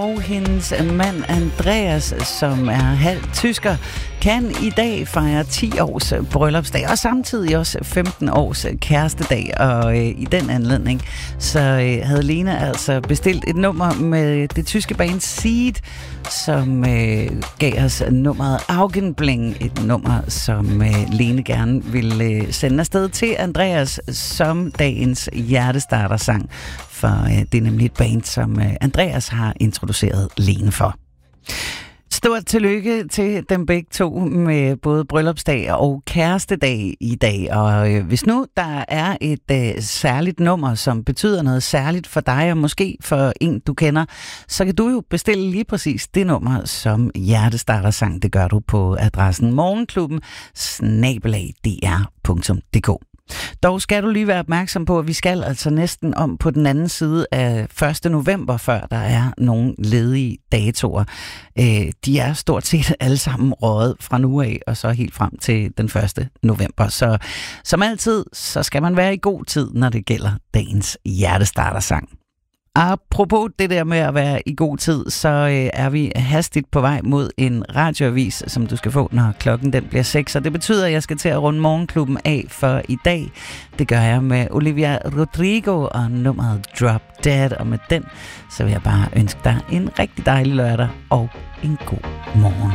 Og hendes mand Andreas, som er halvt tysker, kan i dag fejre 10 års bryllupsdag, og samtidig også 15 års kærestedag. Og i den anledning, så havde Lene altså bestilt et nummer med det tyske band Seed, som gav os nummeret Augenbling, et nummer, som Lene gerne ville sende afsted til Andreas som dagens hjertestartersang. For det er nemlig et band, som Andreas har introduceret Lene for. Stort tillykke til dem begge to med både bryllupsdag og kærestedag i dag. Og hvis nu der er et særligt nummer, som betyder noget særligt for dig, og måske for en, du kender, så kan du jo bestille lige præcis det nummer som hjertestartersang. Det gør du på adressen morgenklubben@dr.dk. Dog skal du lige være opmærksom på, at vi skal altså næsten om på den anden side af 1. november, før der er nogle ledige datoer. De er stort set alle sammen røget fra nu af, og så helt frem til den 1. november. Så som altid, så skal man være i god tid, når det gælder dagens hjertestartersang. Apropos det der med at være i god tid, så er vi hastigt på vej mod en radioavis, som du skal få, når klokken den bliver 6. Og det betyder, at jeg skal til at runde morgenklubben af for i dag. Det gør jeg med Olivia Rodrigo og nummeret Drop Dead. Og med den, så vil jeg bare ønske dig en rigtig dejlig lørdag og en god morgen.